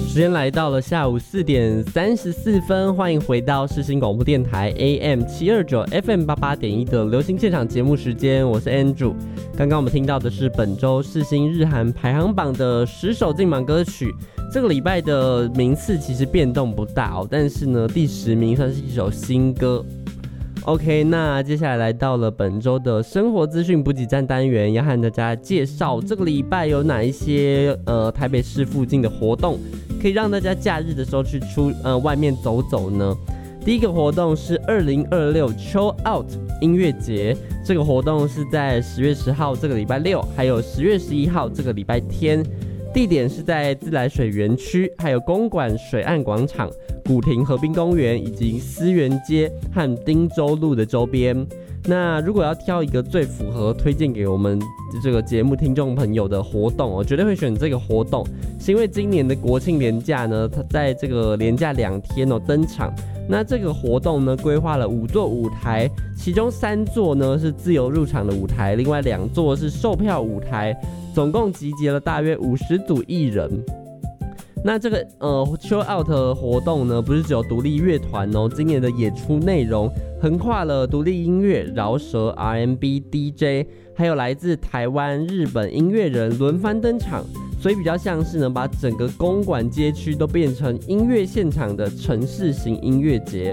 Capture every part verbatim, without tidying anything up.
时间来到了下午四点三十四分，欢迎回到世新广播电台 A M 七二九 F M 八八点一的流行现场节目时间，我是 Andrew。刚刚我们听到的是本周世新日韩排行榜的十首劲榜歌曲。这个礼拜的名次其实变动不大哦，但是呢，第十名算是一首新歌。OK， 那接下来来到了本周的生活资讯补给站单元，要和大家介绍这个礼拜有哪一些呃台北市附近的活动，可以让大家假日的时候去出呃外面走走呢。第一个活动是二零二六 Chill Out 音乐节，这个活动是在十月十号这个礼拜六，还有十月十一号这个礼拜天。地点是在自来水园区，还有公馆水岸广场、古亭河滨公园以及思源街和汀州路的周边。那如果要挑一个最符合推荐给我们这个节目听众朋友的活动，我绝对会选这个活动，是因为今年的国庆连假呢，它在这个连假两天哦登场。那这个活动呢，规划了五座舞台，其中三座呢是自由入场的舞台，另外两座是售票舞台，总共集结了大约五十组艺人。那这个呃 Chill Out 的活动呢，不是只有独立乐团哦，今年的演出内容横跨了独立音乐、饶舌、R and B、D J， 还有来自台湾、日本音乐人轮番登场，所以比较像是呢，把整个公馆街区都变成音乐现场的城市型音乐节。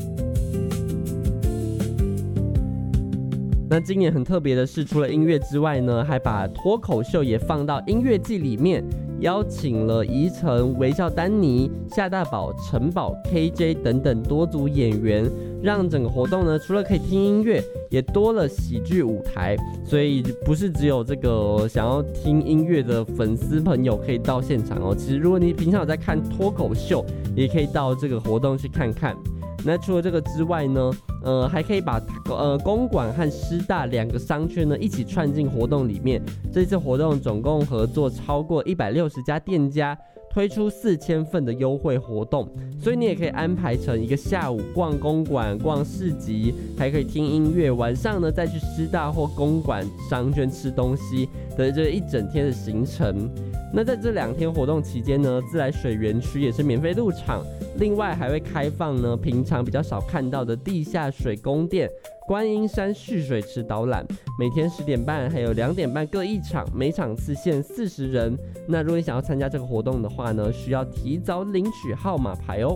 那今年很特别的是，除了音乐之外呢，还把脱口秀也放到音乐季里面，邀请了宜城、微笑丹尼、夏大宝、城堡、K J 等等多组演员，让整个活动呢，除了可以听音乐，也多了喜剧舞台。所以不是只有这个想要听音乐的粉丝朋友可以到现场哦，其实如果你平常有在看脱口秀，也可以到这个活动去看看。那除了这个之外呢，呃，还可以把呃公馆和师大两个商圈呢一起串进活动里面。这次活动总共合作超过一百六十家店家，推出四千份的优惠活动，所以你也可以安排成一个下午逛公馆、逛市集，还可以听音乐，晚上呢再去师大或公馆商圈吃东西的这一整天的行程。那在这两天活动期间呢，自来水园区也是免费入场，另外还会开放呢平常比较少看到的地下水宫殿、观音山蓄水池导览，每天十点半还有两点半各一场，每场次限四十人。那如果你想要参加这个活动的话呢，需要提早领取号码牌哦。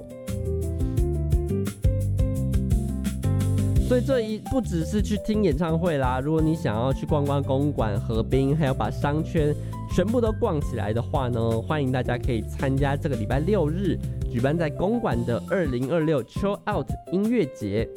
所以这一不只是去听演唱会啦，如果你想要去逛逛公馆、河滨，还有把商圈全部都逛起来的话呢，欢迎大家可以参加这个礼拜六日举办在公馆的二零二六 Chill Out 音乐节。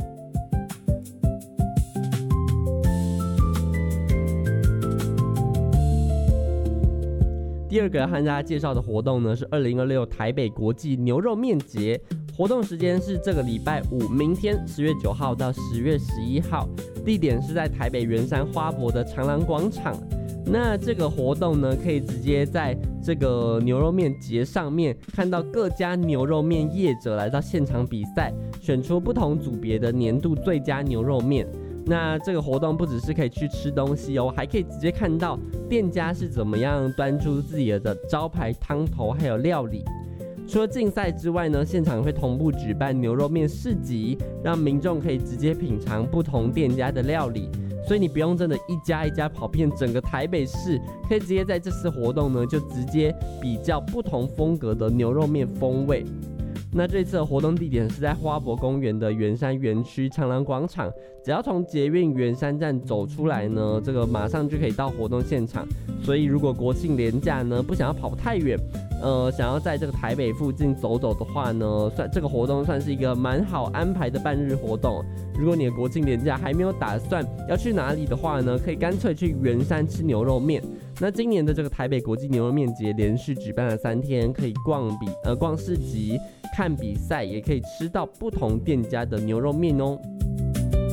第二个和大家介绍的活动呢，是二零二六台北国际牛肉面节。活动时间是这个礼拜五，明天十月九号到十月十一号，地点是在台北圆山花博的长廊广场。那这个活动呢，可以直接在这个牛肉面节上面看到各家牛肉面业者来到现场比赛，选出不同组别的年度最佳牛肉面。那这个活动不只是可以去吃东西哦，还可以直接看到店家是怎么样端出自己的招牌汤头还有料理。除了竞赛之外呢，现场会同步举办牛肉面市集，让民众可以直接品尝不同店家的料理。所以你不用真的一家一家跑遍整个台北市，可以直接在这次活动呢，就直接比较不同风格的牛肉面风味。那这次的活动地点是在花博公园的圆山园区长廊广场，只要从捷运圆山站走出来呢，这个马上就可以到活动现场。所以如果国庆连假呢，不想要跑太远，呃，想要在这个台北附近走走的话呢，算这个活动算是一个蛮好安排的半日活动。如果你的国庆连假还没有打算要去哪里的话呢，可以干脆去圆山吃牛肉面。那今年的这个台北国际牛肉面节连续举办了三天，可以逛比呃逛市集、看比赛，也可以吃到不同店家的牛肉面哦。